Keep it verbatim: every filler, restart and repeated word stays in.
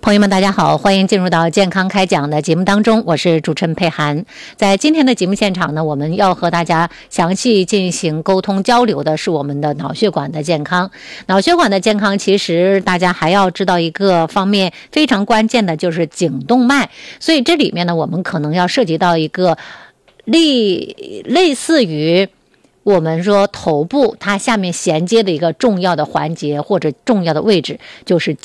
朋友们大家好，欢迎进入到健康开讲的节目当中，我是主持人佩涵。在今天的节目现场呢，我们要和大家详细进行沟通交流的是我们的脑血管的健康。脑血管的健康，其实大家还要知道一个方面非常关键的，就是颈动脉。所以这里面呢，我们可能要涉及到一个类类似于我们说头部它下面衔接的一个重要的环节或者重要的位置，就是